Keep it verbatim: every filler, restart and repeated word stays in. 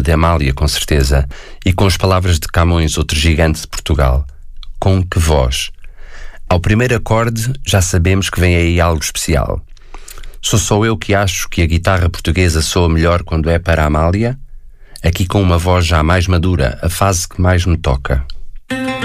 de Amália, com certeza, e com as palavras de Camões, outro gigante de Portugal. Com que voz? Ao primeiro acorde já sabemos que vem aí algo especial. Sou só eu que acho que a guitarra portuguesa soa melhor quando é para a Amália? Aqui com uma voz já mais madura, a fase que mais me toca.